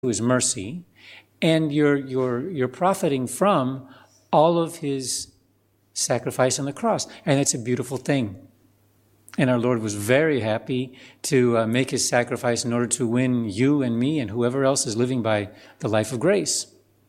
his mercy, and you're profiting from all of his sacrifice on the cross. And it's a beautiful thing. And our Lord was very happy to make his sacrifice in order to win you and me and whoever else is living by the life of grace.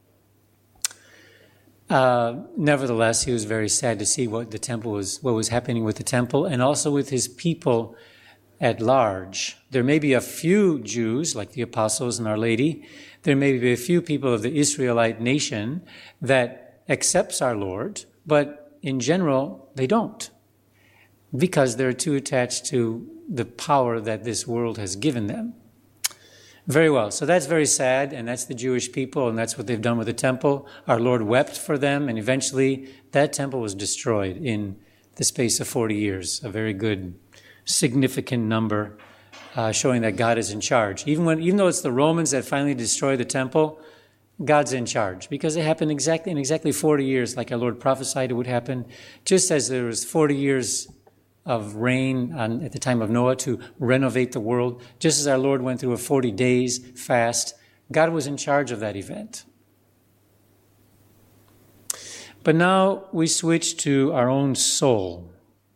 Nevertheless, he was very sad to see what was happening with the temple and also with his people at large. There may be a few Jews, like the apostles and Our Lady. There may be a few people of the Israelite nation that accepts our Lord, but in general, they don't, because they're too attached to the power that this world has given them. Very well. So that's very sad, and that's the Jewish people, and that's what they've done with the temple. Our Lord wept for them, and eventually that temple was destroyed in the space of 40 years, a very good, significant number, showing that God is in charge. Even though it's the Romans that finally destroy the temple, God's in charge, because it happened in exactly 40 years, like our Lord prophesied it would happen, just as there was 40 years of rain at the time of Noah to renovate the world. Just as our Lord went through a 40 days fast, God was in charge of that event. But now we switch to our own soul.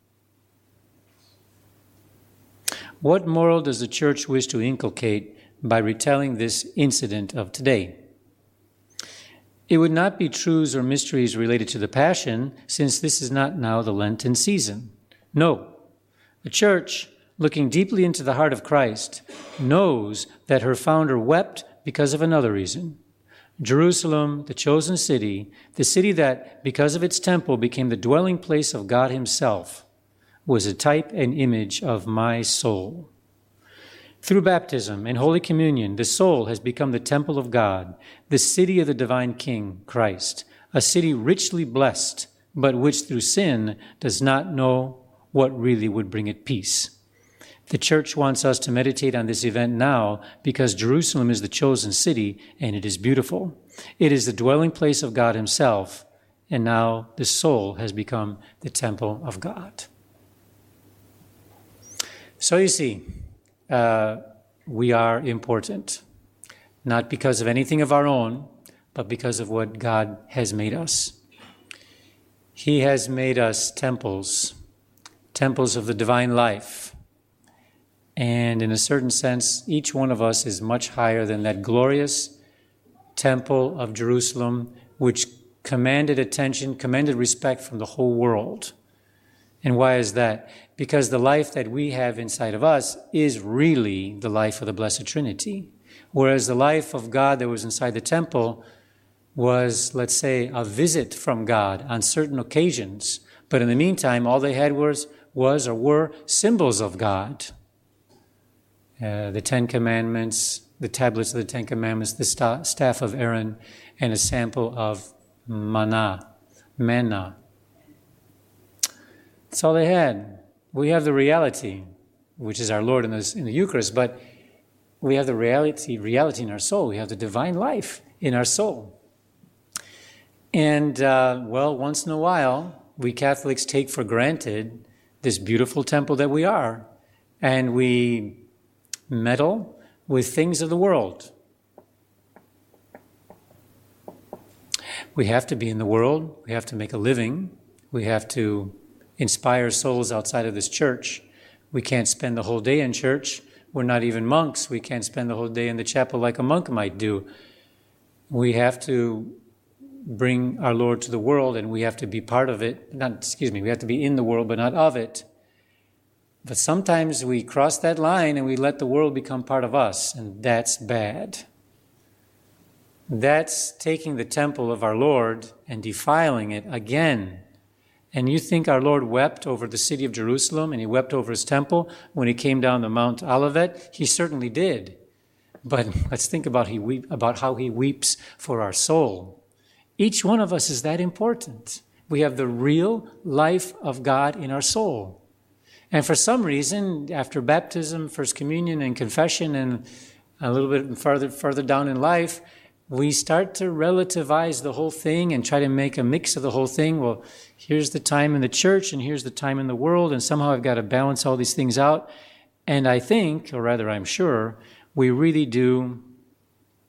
What moral does the church wish to inculcate by retelling this incident of today? It would not be truths or mysteries related to the Passion, since this is not now the Lenten season. No, the church, looking deeply into the heart of Christ, knows that her founder wept because of another reason. Jerusalem, the chosen city, the city that, because of its temple, became the dwelling place of God himself, was a type and image of my soul. Through baptism and Holy Communion, the soul has become the temple of God, the city of the divine King, Christ, a city richly blessed, but which through sin does not know what really would bring it peace. The church wants us to meditate on this event now because Jerusalem is the chosen city and it is beautiful. It is the dwelling place of God himself, and now the soul has become the temple of God. So you see, we are important, not because of anything of our own, but because of what God has made us. He has made us temples of the divine life. And in a certain sense, each one of us is much higher than that glorious temple of Jerusalem, which commanded attention, commanded respect from the whole world. And why is that? Because the life that we have inside of us is really the life of the Blessed Trinity. Whereas the life of God that was inside the temple was, let's say, a visit from God on certain occasions. But in the meantime, all they had were symbols of God. The Ten Commandments, the tablets of the Ten Commandments, the staff of Aaron, and a sample of manna. That's all they had. We have the reality, which is our Lord in the Eucharist, but we have the reality in our soul. We have the divine life in our soul. And, once in a while, we Catholics take for granted this beautiful temple that we are, and we meddle with things of the world. We have to be in the world. We have to make a living. We have to inspire souls outside of this church. We can't spend the whole day in church. We're not even monks. We can't spend the whole day in the chapel like a monk might do. We have to bring our Lord to the world, and we have to be part of it. We have to be in the world, but not of it. But sometimes we cross that line and we let the world become part of us, and that's bad. That's taking the temple of our Lord and defiling it again. And you think our Lord wept over the city of Jerusalem and he wept over his temple when he came down the Mount Olivet? He certainly did. But let's think about how he weeps for our soul. Each one of us is that important. We have the real life of God in our soul. And for some reason, after baptism, First Communion, and confession, and a little bit further down in life, we start to relativize the whole thing and try to make a mix of the whole thing. Well, here's the time in the church, and here's the time in the world, and somehow I've got to balance all these things out. And I think, or rather I'm sure, we really do